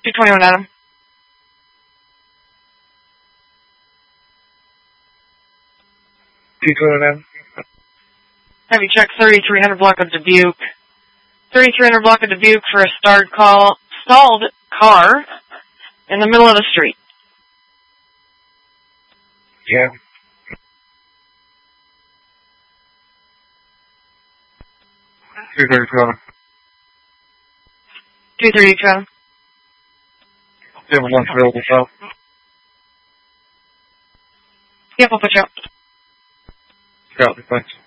221 Adam. Have you checked 3300 block of Dubuque? 3300 block of Dubuque for a stalled car in the middle of the street. Yeah. Two 232. Yeah, one's available, so. Yep, I'll put you up. Copy, thanks.